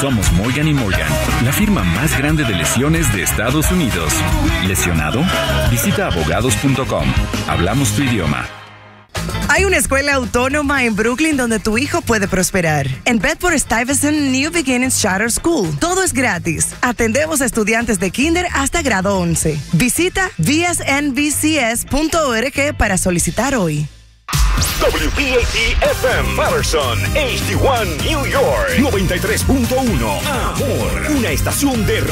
Somos Morgan & Morgan, la firma más grande de lesiones de Estados Unidos. ¿Lesionado? Visita abogados.com. Hablamos tu idioma. Hay una escuela autónoma en Brooklyn donde tu hijo puede prosperar. En Bedford-Stuyvesant New Beginnings Charter School. Todo es gratis. Atendemos a estudiantes de kinder hasta grado 11. Visita vsnbcs.org para solicitar hoy. WPAT-FM Patterson, HD1 New York 93.1 Amor, una estación de